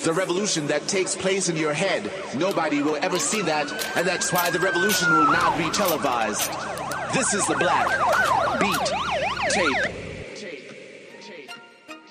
the revolution that takes place in your head. Nobody will ever see that, and that's why the revolution will not be televised. This is the Black Beat Tape.